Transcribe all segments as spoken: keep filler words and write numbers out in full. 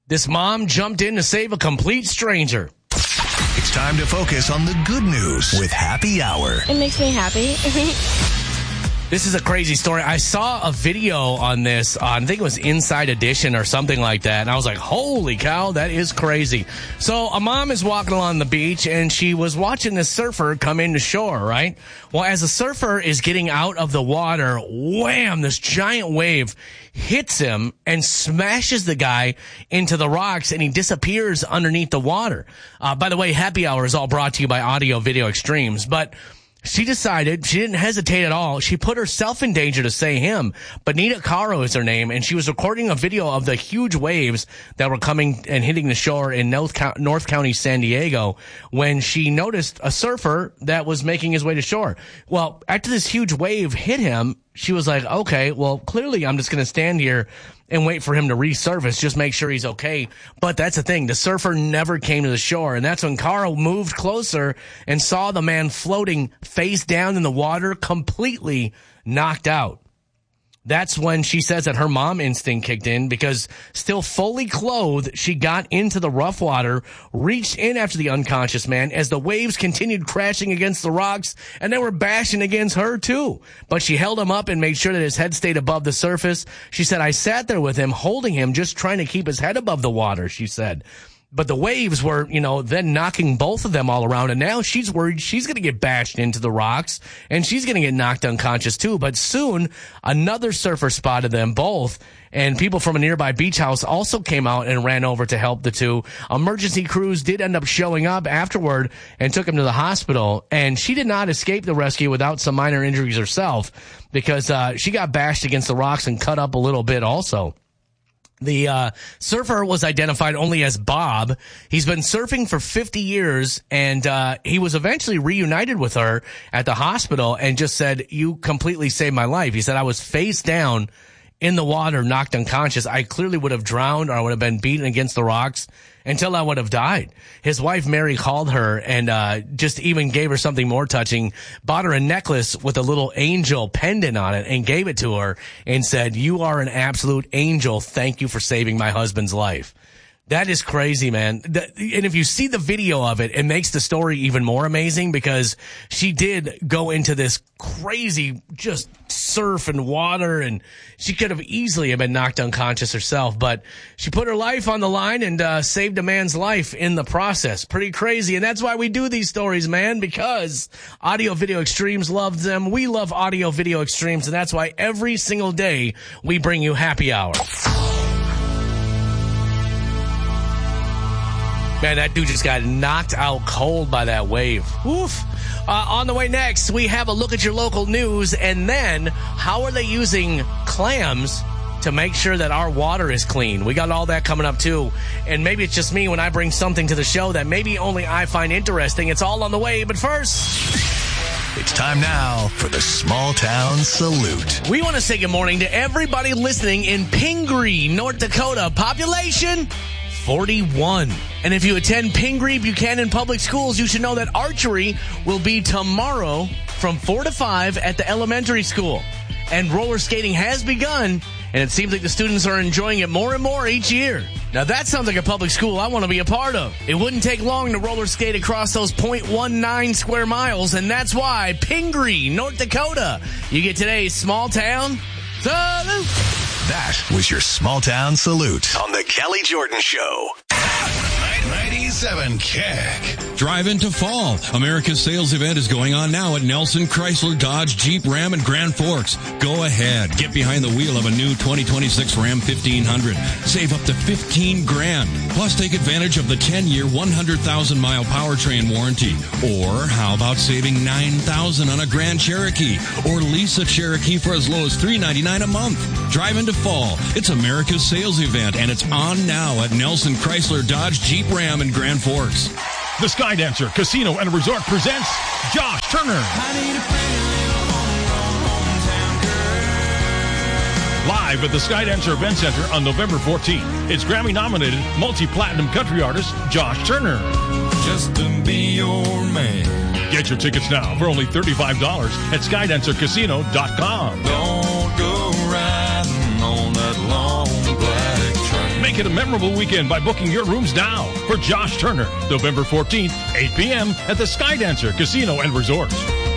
This mom jumped in to save a complete stranger. It's time to focus on the good news with Happy Hour. It makes me happy. This is a crazy story. I saw a video on this on, I think it was Inside Edition or something like that, and I was like, holy cow, that is crazy. So a mom is walking along the beach, and she was watching this surfer come into shore, right? Well, as the surfer is getting out of the water, wham, this giant wave hits him and smashes the guy into the rocks, and he disappears underneath the water. Uh, by the way, Happy Hour is all brought to you by Audio Video Extremes, but she decided, she didn't hesitate at all. She put herself in danger to save him. Benita Caro is her name, and she was recording a video of the huge waves that were coming and hitting the shore in North, North County, San Diego, when she noticed a surfer that was making his way to shore. Well, after this huge wave hit him, she was like, okay, well, clearly I'm just going to stand here and wait for him to resurface, just make sure he's okay. But that's the thing. The surfer never came to the shore. And that's when Carl moved closer and saw the man floating face down in the water, completely knocked out. That's when she says that her mom instinct kicked in, because still fully clothed, she got into the rough water, reached in after the unconscious man as the waves continued crashing against the rocks, and they were bashing against her too. But she held him up and made sure that his head stayed above the surface. She said, I sat there with him, holding him, just trying to keep his head above the water, she said. But the waves were, you know, then knocking both of them all around. And now she's worried she's going to get bashed into the rocks, and she's going to get knocked unconscious too. But soon another surfer spotted them both, and people from a nearby beach house also came out and ran over to help the two. Emergency crews did end up showing up afterward and took him to the hospital. And she did not escape the rescue without some minor injuries herself, because uh, she got bashed against the rocks and cut up a little bit also. The uh surfer was identified only as Bob. He's been surfing for fifty years, and uh he was eventually reunited with her at the hospital and just said, you completely saved my life. He said, I was face down in the water, knocked unconscious. I clearly would have drowned, or I would have been beaten against the rocks until I would have died. His wife, Mary, called her and uh just even gave her something more touching, bought her a necklace with a little angel pendant on it and gave it to her and said, you are an absolute angel. Thank you for saving my husband's life. That is crazy, man. And if you see the video of it, it makes the story even more amazing, because she did go into this crazy just surf and water, and she could have easily have been knocked unconscious herself, but she put her life on the line and uh, saved a man's life in the process. Pretty crazy. And that's why we do these stories, man, because Audio Video Extremes loves them. We love Audio Video Extremes, and that's why every single day we bring you Happy Hour. Man, that dude just got knocked out cold by that wave. Woof. Uh, on the way next, we have a look at your local news, and then how are they using clams to make sure that our water is clean? We got all that coming up, too. And maybe it's just me when I bring something to the show that maybe only I find interesting. It's all on the way, but first, it's time now for the Small Town Salute. We want to say good morning to everybody listening in Pingree, North Dakota. Population forty-one. And if you attend Pingree Buchanan Public Schools, you should know that archery will be tomorrow from four to five at the elementary school. And roller skating has begun, and it seems like the students are enjoying it more and more each year. Now that sounds like a public school I want to be a part of. It wouldn't take long to roller skate across those point one nine square miles, and that's why Pingree, North Dakota, you get today's Small Town Salute. That was your Small Town Salute on the Kelly Jordan Show. ninety-seven K I C. Drive into fall. America's sales event is going on now at Nelson Chrysler Dodge Jeep Ram in Grand Forks. Go ahead. Get behind the wheel of a new twenty twenty-six Ram fifteen hundred. Save up to fifteen grand. Plus take advantage of the ten-year, one hundred thousand mile powertrain warranty. Or how about saving nine thousand dollars on a Grand Cherokee? Or lease a Cherokee for as low as three ninety-nine a month. Drive into fall. It's America's sales event, and it's on now at Nelson Chrysler Dodge Jeep Ram in Grand Forks. The Skydancer Casino and Resort presents Josh Turner. Live at the Skydancer Event Center on November fourteenth. It's Grammy-nominated multi-platinum country artist Josh Turner. Just to be your man. Get your tickets now for only thirty-five dollars at skydancer casino dot com. Don't go riding on that long black train. Make Make it a memorable weekend by booking your rooms now for Josh Turner, November fourteenth, eight p.m. at the Skydancer Casino and Resort.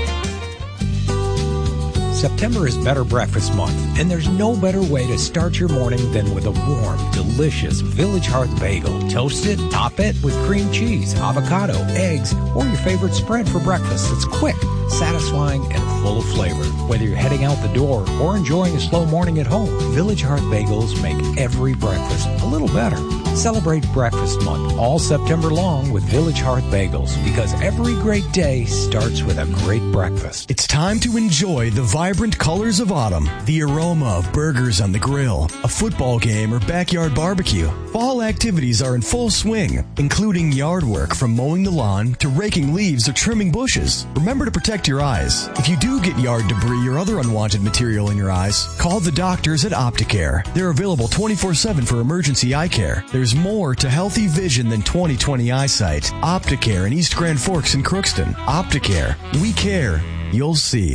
September is Better Breakfast Month, and there's no better way to start your morning than with a warm, delicious Village Hearth bagel. Toast it, top it with cream cheese, avocado, eggs, or your favorite spread for breakfast. It's quick, satisfying, and full of flavor. Whether you're heading out the door or enjoying a slow morning at home, Village Hearth bagels make every breakfast a little better. Celebrate Breakfast Month all September long with Village Hearth bagels, because every great day starts with a great breakfast. It's time to enjoy the vibrant colors of autumn, the aroma of burgers on the grill, a football game, or backyard barbecue. Fall activities are in full swing, including yard work from mowing the lawn to raking leaves or trimming bushes. Remember to protect your eyes. If you do get yard debris or other unwanted material in your eyes, call the doctors at Opticare. They're available twenty-four seven for emergency eye care. There's more to healthy vision than twenty twenty eyesight. Opticare in East Grand Forks and Crookston. Opticare. We care. You'll see.